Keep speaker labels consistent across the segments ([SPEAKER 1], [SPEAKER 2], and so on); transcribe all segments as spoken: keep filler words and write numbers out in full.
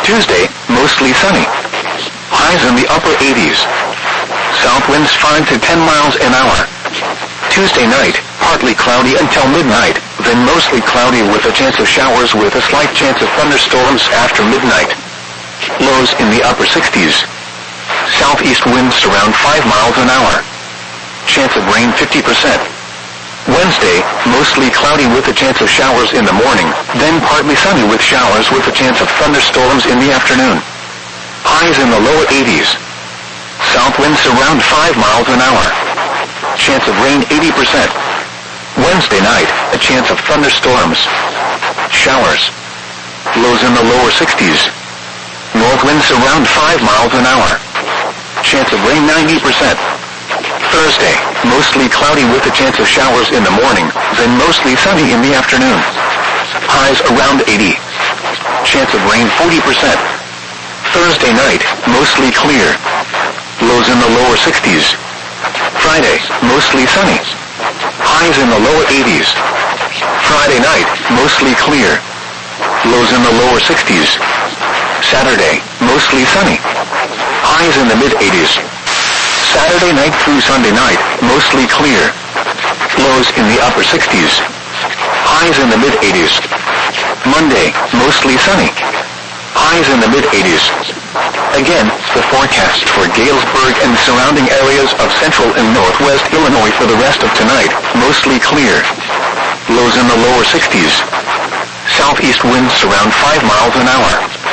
[SPEAKER 1] Tuesday, mostly sunny. Highs in the upper eighties. South winds five to ten miles an hour. Tuesday night, partly cloudy until midnight, then mostly cloudy with a chance of showers with a slight chance of thunderstorms after midnight. Lows in the upper sixties. Southeast winds around five miles an hour. Chance of rain fifty percent. Wednesday, mostly cloudy with a chance of showers in the morning, then partly sunny with showers with a chance of thunderstorms in the afternoon. Highs in the lower eighties. South winds around five miles an hour. Chance of rain eighty percent. Wednesday night, a chance of thunderstorms. Showers. Lows in the lower sixties. North winds around five miles an hour. Chance of rain ninety percent. Thursday, mostly cloudy with a chance of showers in the morning, then mostly sunny in the afternoon. Highs around eighty. Chance of rain forty percent. Thursday night, mostly clear. Lows in the lower sixties. Friday, mostly sunny. Highs in the lower eighties. Friday night, mostly clear. Lows in the lower sixties. Saturday, mostly sunny. Highs in the mid-eighties. Saturday night through Sunday night, mostly clear. Lows in the upper sixties. Highs in the mid-eighties. Monday, mostly sunny. Highs in the mid-eighties. Again, the forecast for Galesburg and surrounding areas of central and northwest Illinois for the rest of tonight, mostly clear. Lows in the lower sixties. Southeast winds around five miles an hour.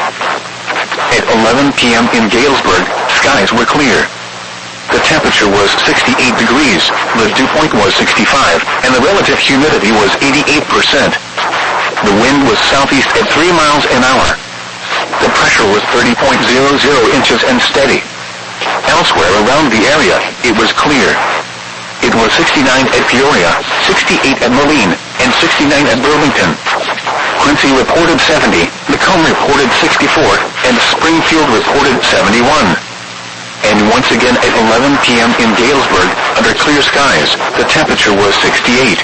[SPEAKER 1] At eleven p.m. in Galesburg, skies were clear. The temperature was sixty-eight degrees, the dew point was sixty-five, and the relative humidity was eighty-eight percent. The wind was southeast at three miles an hour. The pressure was thirty point zero zero inches and steady. Elsewhere around the area, it was clear. It was sixty-nine at Peoria, sixty-eight at Moline, and sixty-nine at Burlington. Quincy reported seventy, Macomb reported sixty-four, and Springfield reported seventy-one. And once again at eleven p.m. in Galesburg, under clear skies, the temperature was sixty-eight.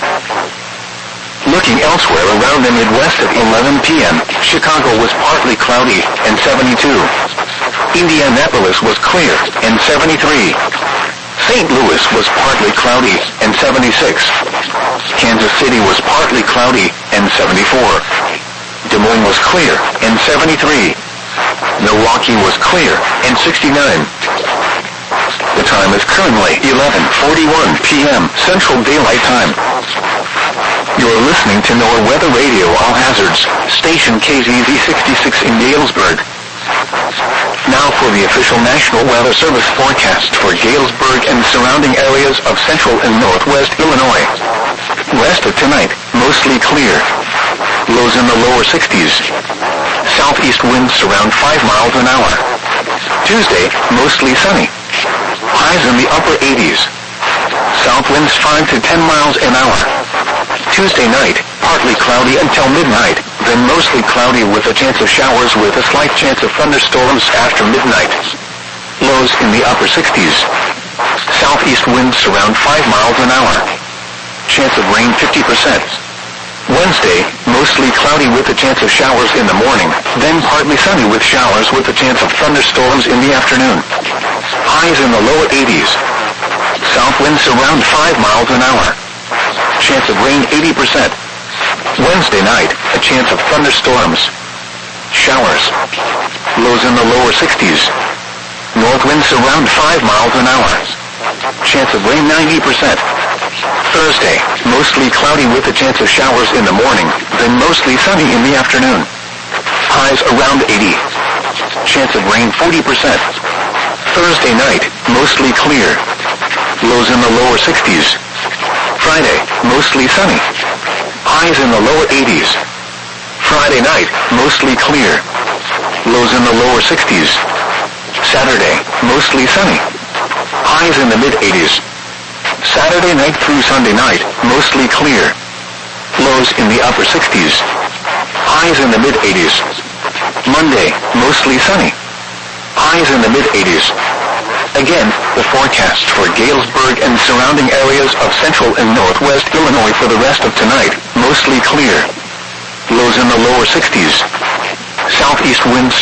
[SPEAKER 1] Looking elsewhere around the Midwest at eleven p.m., Chicago was partly cloudy and seventy-two. Indianapolis was clear and seventy-three. Saint Louis was partly cloudy and seventy-six. Kansas City was partly cloudy and seventy-four. Des Moines was clear and seventy-three. Milwaukee was clear and sixty-nine. The time is currently eleven forty-one p.m. Central Daylight Time. You're listening to NOAA Weather Radio All Hazards, station K Z Z sixty-six in Galesburg. Now for the official National Weather Service forecast for Galesburg and surrounding areas of central and northwest Illinois. Rest of tonight, mostly clear. Lows in the lower sixties. Southeast winds around five miles an hour. Tuesday, mostly sunny. Highs in the upper eighties. South winds five to ten miles an hour. Tuesday night, partly cloudy until midnight, then mostly cloudy with a chance of showers with a slight chance of thunderstorms after midnight. Lows in the upper sixties. Southeast winds around five miles an hour. Chance of rain fifty percent. Wednesday, mostly cloudy with a chance of showers in the morning, then partly sunny with showers with a chance of thunderstorms in the afternoon. Highs in the lower eighties. South winds around five miles an hour. Chance of rain eighty percent. Wednesday night, a chance of thunderstorms. Showers. Lows in the lower sixties. North winds around five miles an hour. Chance of rain ninety percent. Thursday, mostly cloudy with a chance of showers in the morning, then mostly sunny in the afternoon. Highs around eighty. Chance of rain forty percent. Thursday night, mostly clear. Lows in the lower sixties. Friday, mostly sunny. Highs in the lower eighties. Friday night, mostly clear. Lows in the lower sixties. Saturday, mostly sunny. Highs in the mid-eighties. Saturday night through Sunday night, mostly clear. Lows in the upper sixties. Highs in the mid-eighties. Monday, mostly sunny. Highs in the mid-eighties. Again, the forecast for Galesburg and surrounding areas of central and northwest Illinois for the rest of tonight, mostly clear. Lows in the lower sixties. Southeast winds